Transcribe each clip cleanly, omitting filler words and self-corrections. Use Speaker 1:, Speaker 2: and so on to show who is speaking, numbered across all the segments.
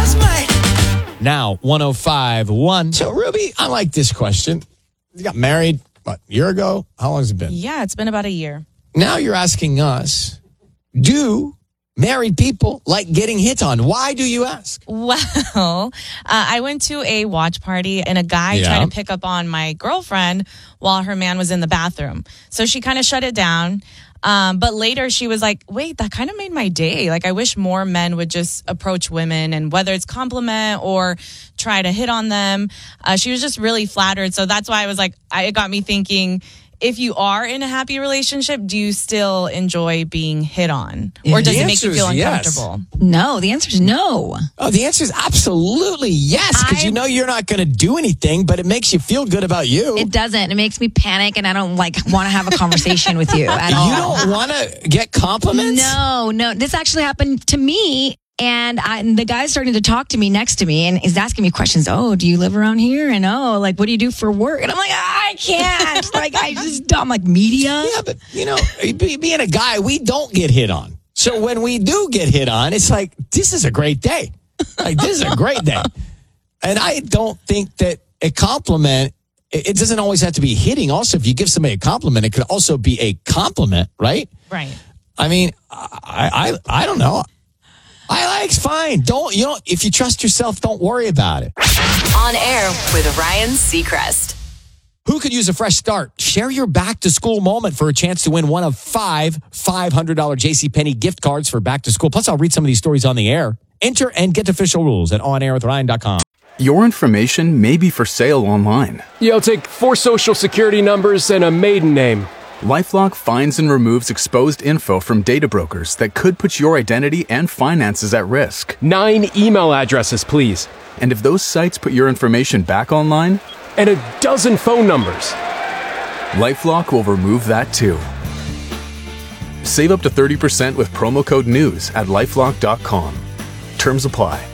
Speaker 1: Now, 105.1. So, Ruby, I like this question. You got married, what, a year ago? How long has it been?
Speaker 2: Yeah, it's been about a year.
Speaker 1: Now you're asking us, do married people like getting hit on? Why do you ask?
Speaker 2: Well, I went to a watch party and a guy tried to pick up on my girlfriend while her man was in the bathroom. So she kind of shut it down. But later she was like, wait, that kind of made my day. Like, I wish more men would just approach women, and whether it's compliment or try to hit on them. She was just really flattered. So that's why I was like, it got me thinking, if you are in a happy relationship, do you still enjoy being hit on? Or does it make you feel uncomfortable?
Speaker 3: Yes. No, the answer is no.
Speaker 1: Oh, the answer is absolutely yes, because you know you're not going to do anything, but it makes you feel good about you.
Speaker 3: It doesn't. It makes me panic, and I don't want to have a conversation with you at all.
Speaker 1: You don't want to get compliments?
Speaker 3: No. This actually happened to me. And the guy's starting to talk to me next to me and is asking me questions. Oh, do you live around here? And what do you do for work? And I'm like, I can't. I'm like, media.
Speaker 1: Yeah, but, being a guy, we don't get hit on. So when we do get hit on, it's like, this is a great day. This is a great day. And I don't think that a compliment, it doesn't always have to be hitting. Also, if you give somebody a compliment, it could also be a compliment, right?
Speaker 2: Right.
Speaker 1: I mean, I don't know. It's fine. If you trust yourself, don't worry about it.
Speaker 4: On Air with Ryan Seacrest.
Speaker 1: Who could use a fresh start? Share your back to school moment for a chance to win one of five $500 JCPenney gift cards for back to school. Plus, I'll read some of these stories on the air. Enter and get official rules at onairwithryan.com.
Speaker 5: Your information may be for sale online.
Speaker 6: Yeah, I'll take 4 social security numbers and a maiden name.
Speaker 5: LifeLock finds and removes exposed info from data brokers that could put your identity and finances at risk.
Speaker 6: 9 email addresses, please.
Speaker 5: And if those sites put your information back online?
Speaker 6: And a dozen phone numbers.
Speaker 5: LifeLock will remove that too. Save up to 30% with promo code NEWS at LifeLock.com. Terms apply.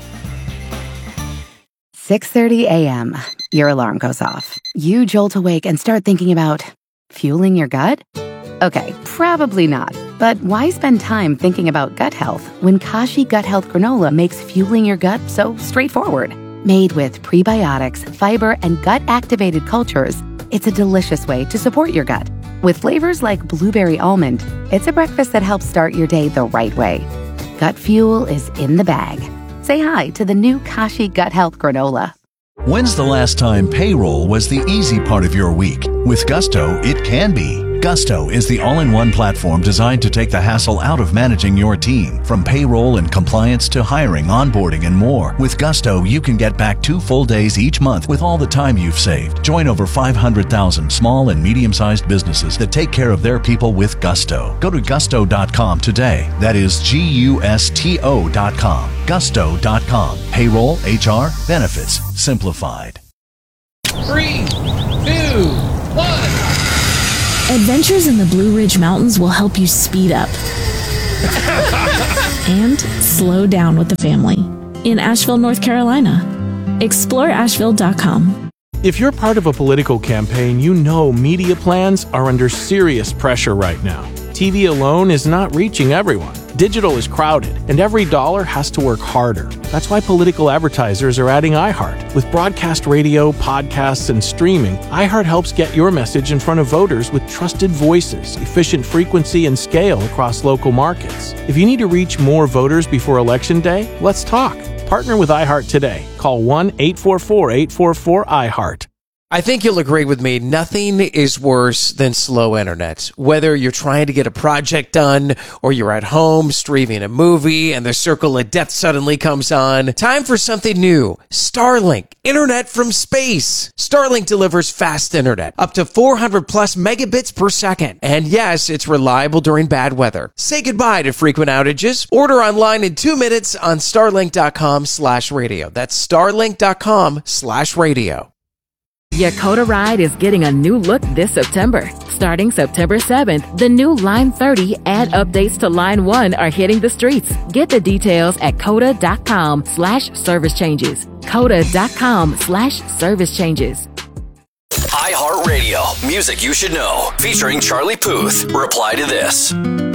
Speaker 7: 6:30 a.m. Your alarm goes off. You jolt awake and start thinking about fueling your gut? Okay, probably not. But why spend time thinking about gut health when Kashi Gut Health Granola makes fueling your gut so straightforward? Made with prebiotics, fiber, and gut-activated cultures, it's a delicious way to support your gut. With flavors like blueberry almond, it's a breakfast that helps start your day the right way. Gut fuel is in the bag. Say hi to the new Kashi Gut Health Granola.
Speaker 8: When's the last time payroll was the easy part of your week? With Gusto, it can be. Gusto is the all-in-one platform designed to take the hassle out of managing your team. From payroll and compliance to hiring, onboarding, and more. With Gusto, you can get back 2 full days each month with all the time you've saved. Join over 500,000 small and medium-sized businesses that take care of their people with Gusto. Go to gusto.com today. That is Gusto.com. Gusto.com. Payroll, HR, benefits, simplified.
Speaker 9: 3, 2, 1.
Speaker 10: Adventures in the Blue Ridge Mountains will help you speed up and slow down with the family in Asheville, North Carolina. Explore Asheville.com.
Speaker 11: If you're part of a political campaign, you know media plans are under serious pressure right now. TV alone is not reaching everyone. Digital is crowded, and every dollar has to work harder. That's why political advertisers are adding iHeart. With broadcast radio, podcasts, and streaming, iHeart helps get your message in front of voters with trusted voices, efficient frequency, and scale across local markets. If you need to reach more voters before Election Day, let's talk. Partner with iHeart today. Call 1-844-844-iHeart.
Speaker 9: I think you'll agree with me, nothing is worse than slow internet. Whether you're trying to get a project done or you're at home streaming a movie and the circle of death suddenly comes on, time for something new. Starlink, internet from space. Starlink delivers fast internet, up to 400 plus megabits per second. And yes, it's reliable during bad weather. Say goodbye to frequent outages. Order online in 2 minutes on starlink.com/radio. That's starlink.com/radio.
Speaker 12: Yakota Ride is getting a new look this September. Starting September 7th, the new Line 30 and updates to Line 1 are hitting the streets. Get the details at coda.com/service changes. coda.com/service changes.
Speaker 13: iHeartRadio, music you should know, featuring Charlie Puth. Reply to this.